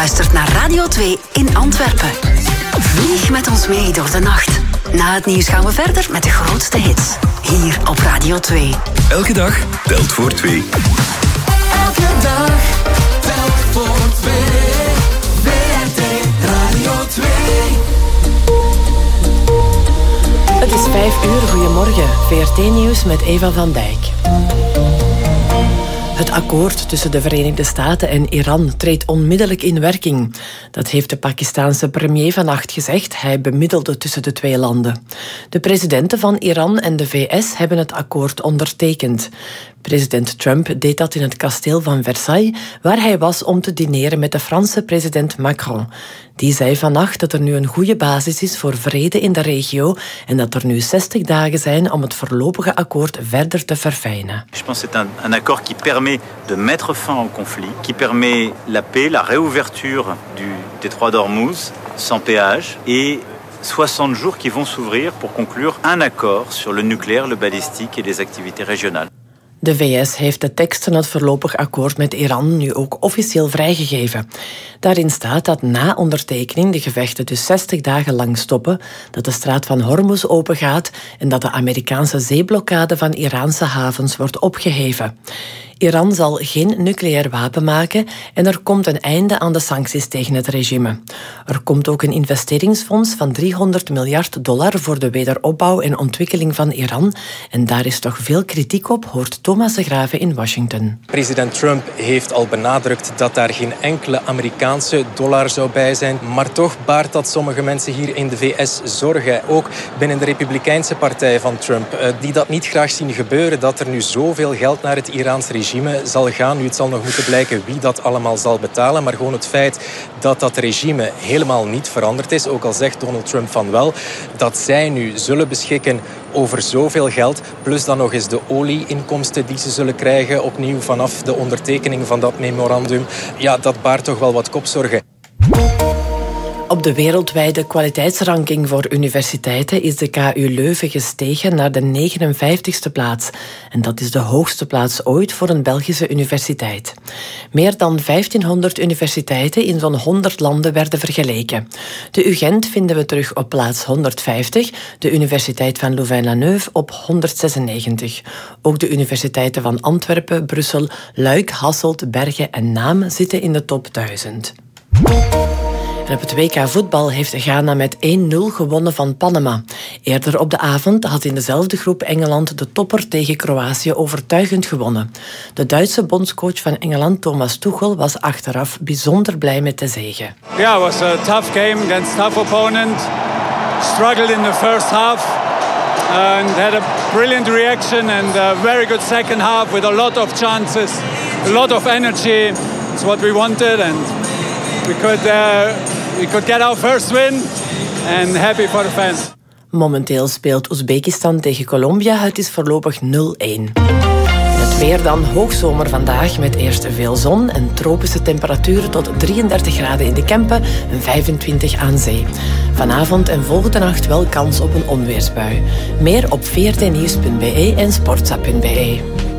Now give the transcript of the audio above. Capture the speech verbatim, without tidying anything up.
luistert naar Radio twee in Antwerpen. Vlieg met ons mee door de nacht. Na het nieuws gaan we verder met de grootste hits. Hier op Radio twee. Elke dag telt voor twee. Elke dag telt voor twee. V R T Radio twee. Het is vijf uur, goedemorgen. V R T-nieuws met Eva van Dijk. Het akkoord tussen de Verenigde Staten en Iran treedt onmiddellijk in werking. Dat heeft de Pakistaanse premier vannacht gezegd. Hij bemiddelde tussen de twee landen. De presidenten van Iran en de V S hebben het akkoord ondertekend. President Trump deed dat in het kasteel van Versailles, waar hij was om te dineren met de Franse president Macron. Die zei vannacht dat er nu een goede basis is voor vrede in de regio en dat er nu zestig dagen zijn om het voorlopige akkoord verder te verfijnen. Je pense que c'est un, un accord qui permet de mettre fin au conflit, qui permet la paix, la réouverture du détroit d'Ormuz sans péage et soixante jours qui vont s'ouvrir pour conclure un accord sur le nucléaire, le balistique et les activités régionales. De V S heeft de tekst van het voorlopig akkoord met Iran nu ook officieel vrijgegeven. Daarin staat dat na ondertekening de gevechten dus zestig dagen lang stoppen, dat de straat van Hormuz opengaat en dat de Amerikaanse zeeblokkade van Iraanse havens wordt opgeheven. Iran zal geen nucleair wapen maken en er komt een einde aan de sancties tegen het regime. Er komt ook een investeringsfonds van driehonderd miljard dollar voor de wederopbouw en ontwikkeling van Iran. En daar is toch veel kritiek op, hoort Thomas de Grave in Washington. President Trump heeft al benadrukt dat daar geen enkele Amerikaanse dollar zou bij zijn. Maar toch baart dat sommige mensen hier in de V S zorgen. Ook binnen de Republikeinse partij van Trump, die dat niet graag zien gebeuren, dat er nu zoveel geld naar het Iraans regime zal gaan. Nu, het zal nog moeten blijken wie dat allemaal zal betalen, maar gewoon het feit dat dat regime helemaal niet veranderd is, ook al zegt Donald Trump van wel, dat zij nu zullen beschikken over zoveel geld, plus dan nog eens de olieinkomsten die ze zullen krijgen, opnieuw vanaf de ondertekening van dat memorandum. Ja, dat baart toch wel wat kopzorgen. Op de wereldwijde kwaliteitsranking voor universiteiten is de K U Leuven gestegen naar de negenenvijftigste plaats. En dat is de hoogste plaats ooit voor een Belgische universiteit. Meer dan vijftienhonderd universiteiten in zo'n honderd landen werden vergeleken. De U Gent vinden we terug op plaats honderdvijftig, de Universiteit van Louvain-la-Neuve op honderdzesennegentig. Ook de universiteiten van Antwerpen, Brussel, Luik, Hasselt, Bergen en Naam zitten in de top duizend. En op het W K voetbal heeft Ghana met één nul gewonnen van Panama. Eerder op de avond had in dezelfde groep Engeland de topper tegen Kroatië overtuigend gewonnen. De Duitse bondscoach van Engeland, Thomas Tuchel, was achteraf bijzonder blij met de zege. Yeah, it was a tough game against a tough opponent. Struggled in the first half and had a brilliant reaction and a very good second half with a lot of chances, a lot of energy. It's what we wanted and we could uh, we could get our first win and happy for the fans. Momenteel speelt Oezbekistan tegen Colombia. Het is voorlopig nul één. Het weer dan hoogzomer vandaag met eerst veel zon en tropische temperaturen tot drieëndertig graden in de Kempen en vijfentwintig aan zee. Vanavond en volgende nacht wel kans op een onweersbui. Meer op v r t nieuws punt b e en sportza punt b e.